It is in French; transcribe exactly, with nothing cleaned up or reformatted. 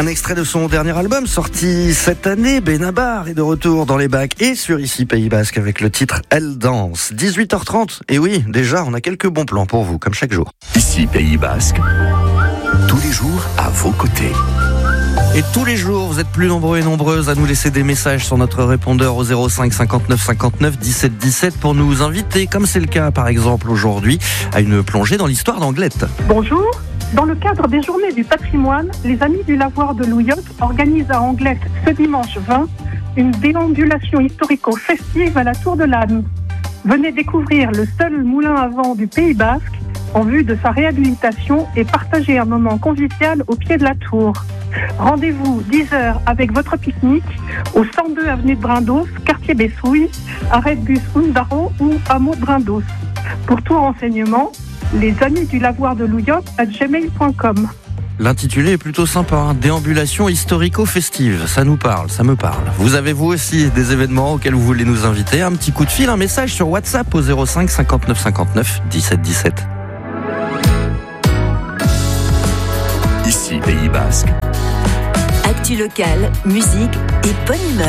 Un extrait de son dernier album sorti cette année, Benabar est de retour dans les bacs et sur Ici Pays Basque avec le titre Elle danse. dix-huit heures trente, et oui, déjà on a quelques bons plans pour vous, comme chaque jour. Ici Pays Basque, tous les jours à vos côtés. Et tous les jours, vous êtes plus nombreux et nombreuses à nous laisser des messages sur notre répondeur au zéro cinq cinquante-neuf cinquante-neuf dix-sept dix-sept pour nous inviter, comme c'est le cas par exemple aujourd'hui, à une plongée dans l'histoire d'Anglette. Bonjour. Dans le cadre des Journées du patrimoine, les Amis du Lavoir de Louillotte organisent à Anglette ce dimanche vingt une déambulation historico-festive à la Tour de l'Âne. Venez découvrir le seul moulin à vent du Pays Basque en vue de sa réhabilitation et partager un moment convivial au pied de la tour. Rendez-vous dix heures avec votre pique-nique au cent deux avenue de Brindos, quartier Bessouille, arrêt de bus Undaro ou hameau de Brindos. Pour tout renseignement, les amis du lavoir de Louillotte à gmail point com. L'intitulé est plutôt sympa, hein. Déambulation historico-festive, ça nous parle, ça me parle. Vous avez vous aussi des événements auxquels vous voulez nous inviter? Un petit coup de fil, un message sur WhatsApp au zéro cinq cinquante-neuf cinquante-neuf dix-sept dix-sept. Ici Pays Basque. Actu locale, musique et bonne humeur.